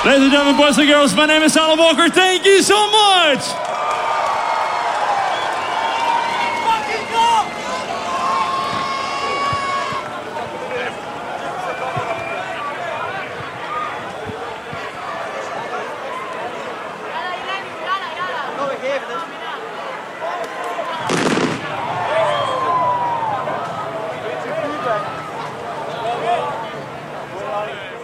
Ladies and gentlemen, boys and girls, my name is Alan Walker. Thank you so much.